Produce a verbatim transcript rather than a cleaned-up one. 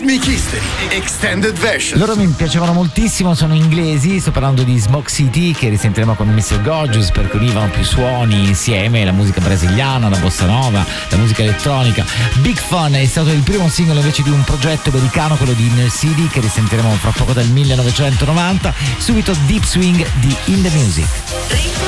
Rhythmic History Extended Version. Loro mi piacevano moltissimo, sono inglesi, sto parlando di Smoke City, che risentiremo con mister Gorgeous, perché univano più suoni insieme, la musica brasiliana, la bossa nova, la musica elettronica. Big Fun è stato il primo singolo invece di un progetto americano, quello di Inner City, che risentiremo fra poco, del millenovecentonovanta. Subito Deep Swing di In The Music.